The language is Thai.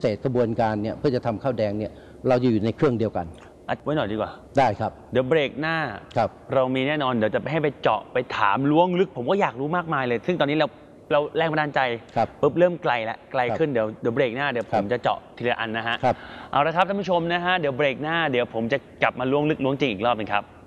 เศษกระบวนการเนี่ยเพื่อจะทำข้าวแดงเนี่ยเราจะอยู่ในเครื่องเดียวกันอัดไว้หน่อยดีกว่าได้ครับเดี๋ยวเบรกหน้าเรามีแน่นอนเดี๋ยวจะให้ไปเจาะไปถามล้วงลึกผมก็อยากรู้มากมายเลยซึ่งตอนนี้เราแรงบันดาลใจปุ๊บเริ่มไกลแล้วไกลขึ้นเดี๋ยวเบรกหน้าเดี๋ยวผมจะเจาะทีละอันนะฮะเอาละครับท่านผู้ชมนะฮะเดี๋ยวเบรกหน้าเดี๋ยวผมจะกลับมาล้วงลึกล้วงจริงอีกรอบนึงครับ